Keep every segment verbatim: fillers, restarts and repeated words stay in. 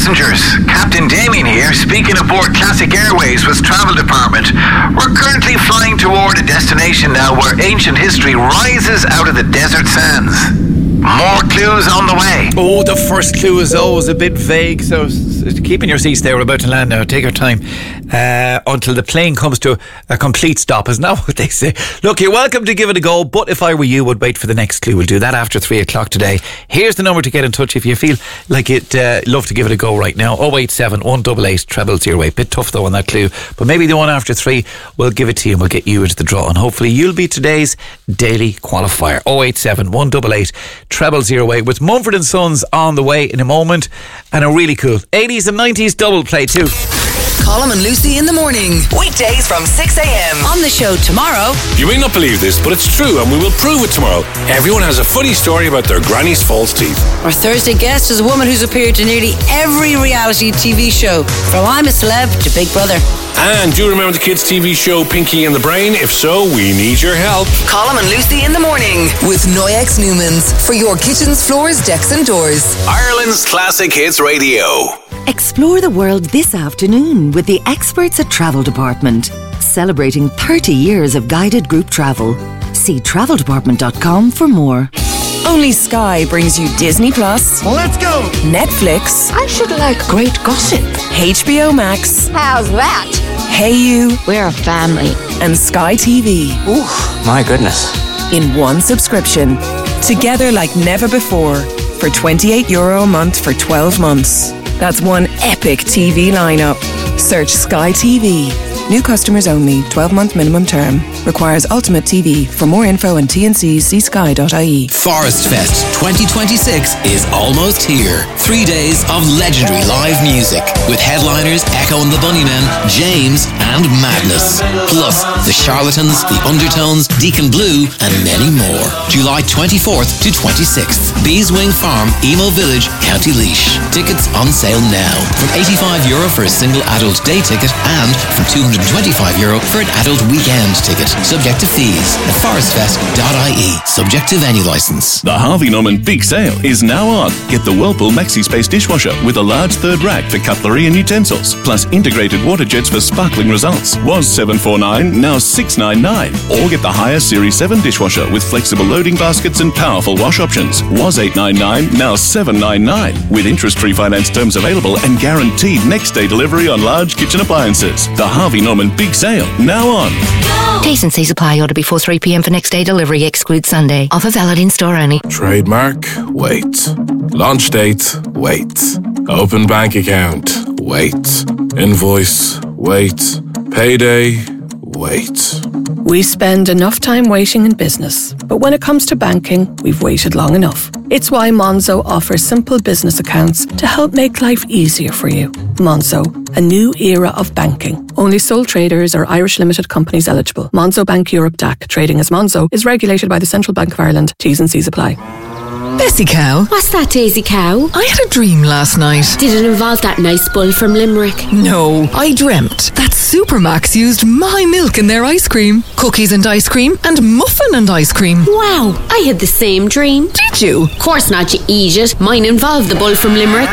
passengers. Captain Damien here, speaking aboard Classic Airways with Travel Department. We're currently flying toward a destination now where ancient history rises out of the desert sands. More clues on the way. Oh, the first clue is always a bit vague, so keep in your seats there. We're about to land now. Take our time uh, until the plane comes to a complete stop. Isn't that what they say? Look, you're welcome to give it a go, but if I were you, would wait for the next clue. We'll do that after three o'clock today. Here's the number to get in touch if you feel like you'd uh, love to give it a go right now. oh eight seven, one eight eight, treble zero eight. Bit tough though on that clue, but maybe the one after three, we'll give it to you and we'll get you into the draw, and hopefully you'll be today's daily qualifier. oh eight seven, one eight eight, treble zero eight, with Mumford and Sons on the way in a moment, and a really cool eighties and nineties double play too. Colm and Lucy in the morning, weekdays from six a.m. On the show tomorrow. You may not believe this, but it's true, and we will prove it tomorrow. Everyone has a funny story about their granny's false teeth. Our Thursday guest is a woman who's appeared to nearly every reality T V show, from I'm a Celeb to Big Brother. And do you remember the kids' T V show Pinky and the Brain? If so, we need your help. Colm and Lucy in the morning with Noyex Newmans for your kitchens, floors, decks and doors. Ireland's Classic Hits Radio. Explore the world this afternoon with the experts at Travel Department, celebrating thirty years of guided group travel. See travel department dot com for more. Only Sky brings you Disney Plus. Let's go! Netflix. I should like great gossip. H B O Max. How's that? Hey You. We're a family. And Sky T V. Ooh, my goodness. In one subscription. Together like never before. For twenty-eight euro a month for twelve months. That's one epic T V lineup. Search Sky T V. New customers only. twelve-month minimum term. Requires Ultimate T V. For more info and T N Cs, see sky dot I E. Forest Fest twenty twenty-six is almost here. Three days of legendary live music with headliners Echo and the Bunnymen, James and Madness. Plus The Charlatans, The Undertones, Deacon Blue and many more. July twenty-fourth to twenty-sixth. Beeswing Farm, Emo Village, County Laois. Tickets on sale now. From eighty-five euro for a single adult day ticket and from two hundred twenty-five euro for an adult weekend ticket. Subject to fees at forest fest dot I E. Subject to venue licence. The Harvey Norman Big Sale is now on. Get the Whirlpool Maxi Space dishwasher with a large third rack for cutlery and utensils, plus integrated water jets for sparkling results. Was seven forty-nine, now six ninety-nine. Or get the higher Series seven dishwasher with flexible loading baskets and powerful wash options. Was eight ninety-nine, now seven ninety-nine. With interest-free finance terms available and guaranteed next-day delivery on large kitchen appliances. The Harvey Norman Big Sale, now on. T's and C's apply. Order before three p.m. for next day delivery. Exclude Sunday. Offer valid in store only. Trademark? Wait. Launch date? Wait. Open bank account? Wait. Invoice? Wait. Payday? Wait. We spend enough time waiting in business, but when it comes to banking, we've waited long enough. It's why Monzo offers simple business accounts to help make life easier for you. Monzo, a new era of banking. Only sole traders or Irish limited companies eligible. Monzo Bank Europe D A C, trading as Monzo, is regulated by the Central Bank of Ireland. T's and C's apply. Bessie Cow. What's that, Daisy Cow? I had a dream last night. Did it involve that nice bull from Limerick? No, I dreamt that Supermax used my milk in their ice cream, cookies and ice cream, and muffin and ice cream. Wow, I had the same dream. Did you? Of course not, you idiot. Mine involved the bull from Limerick.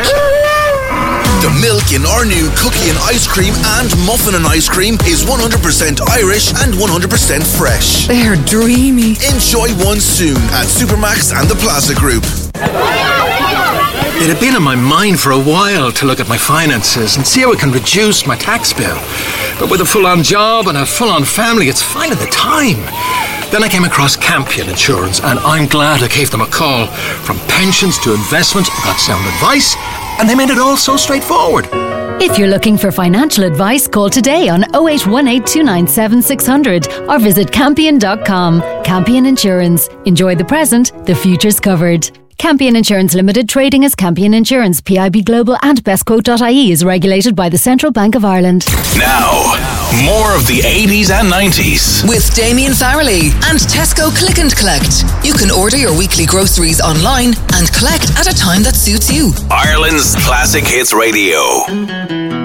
The milk in our new cookie and ice cream and muffin and ice cream is one hundred percent Irish and one hundred percent fresh. They're dreamy. Enjoy one soon at Supermax and the Plaza Group. It had been on my mind for a while to look at my finances and see how I can reduce my tax bill. But with a full-on job and a full-on family, it's finding the time. Then I came across Campion Insurance, and I'm glad I gave them a call. From pensions to investments, I got sound advice, and they made it all so straightforward. If you're looking for financial advice, call today on oh eight one eight, two nine seven, six hundred or visit campion dot com. Campion Insurance. Enjoy the present, the future's covered. Campion Insurance Limited, trading as Campion Insurance, P I B Global and best quote dot I E is regulated by the Central Bank of Ireland. Now, more of the eighties and nineties. With Damien Farrelly and Tesco Click and Collect. You can order your weekly groceries online and collect at a time that suits you. Ireland's Classic Hits Radio.